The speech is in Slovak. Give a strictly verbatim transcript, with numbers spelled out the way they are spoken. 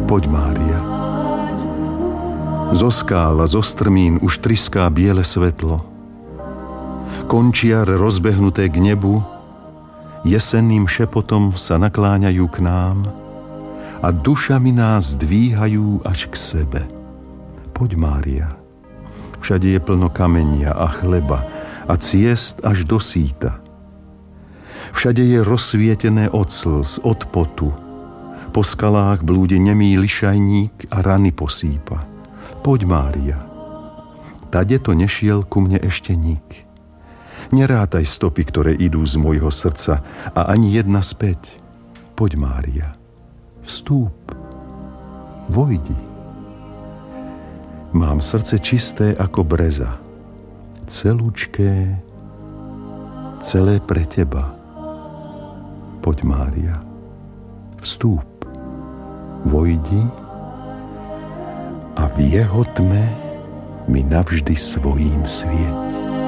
Poď, Mária. Zo skál a zo strmín už triská biele svetlo. Končiar rozbehnuté k nebu jesenným šepotom sa nakláňajú k nám a dušami nás dvíhajú až k sebe. Poď, Mária. Všade je plno kamenia a chleba a ciest až do síta. Všade je rozsvietené od slz, od potu. Po skalách blúdi nemý lišajník a rany posýpa. Poď, Mária. Tade to nešiel ku mne ešte nik. Nerátaj stopy, ktoré idú z môjho srdca a ani jedna späť. Poď, Mária. Vstúp. Vojdi. Mám srdce čisté ako breza. Celúčké, celé pre teba. Poď, Mária. Vstúp. Vojdi a v jeho tme mi navždy svojím svieť.